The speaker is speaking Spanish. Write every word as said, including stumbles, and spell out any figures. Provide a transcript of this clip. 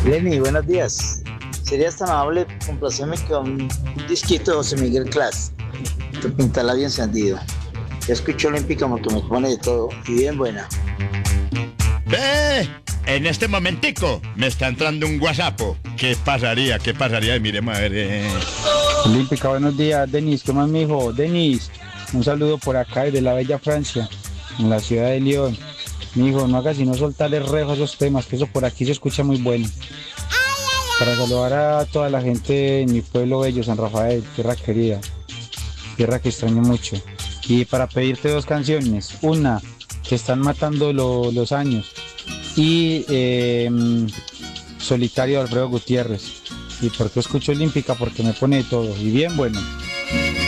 Lenny, buenos días. ¿Serías tan amable complacerme con un disquito de José Miguel Clas? Tu pintalabio encendido. Ya escucho Olímpica porque me pone de todo y bien buena. ¡Ve! En este momentico me está entrando un WhatsApp. ¿Qué pasaría? ¿Qué pasaría? Miremos a ver. Eh. Olímpica, buenos días. Denis, ¿qué más, mijo? Denis, un saludo por acá desde la bella Francia, en la ciudad de Lyon. Mijo, no hagas sino soltarle rejo a esos temas, que eso por aquí se escucha muy bueno. Para saludar a toda la gente en mi pueblo bello, San Rafael, tierra querida, tierra que extraño mucho. Y para pedirte dos canciones, una, que están matando lo- los años, y eh, Solitario de Alfredo Gutiérrez. ¿Y por qué escucho Olímpica? Porque me pone de todo, y bien bueno.